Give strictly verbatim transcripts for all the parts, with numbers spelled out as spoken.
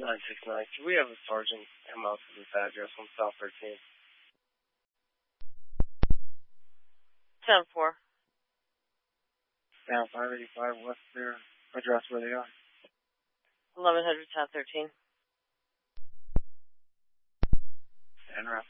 nine six nine. Can we have a sergeant come out to this address on South thirteenth? seven four. Down five eighty-five, what's their address where they are? eleven hundred South thirteen. And route.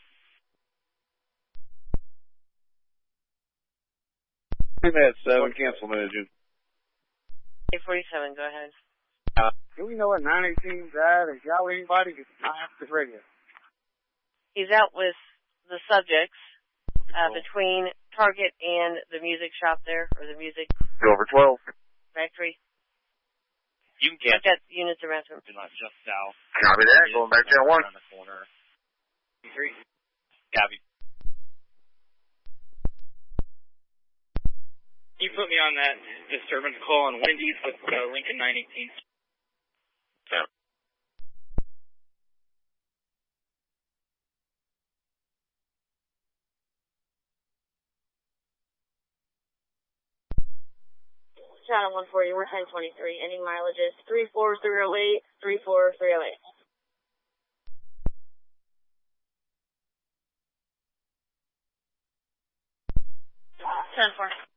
We've had seven, cancel managing. eight forty-seven, go ahead. Uh, do we know what nine eighteen died? Is y'all anybody? I have this radio. He's out with the subjects uh, between Target and the music shop there, or the music Over twelve. factory. You can I've got units around him. not just south. Copy that. Going back to one. Around the corner. Three. Copy. You put me on that disturbance call on Wendy's with uh, Lincoln nine eighteen. Yeah. Channel one forty, we're ten twenty-three. Ending mileage is three four three oh eight, three four three oh eight. ten four.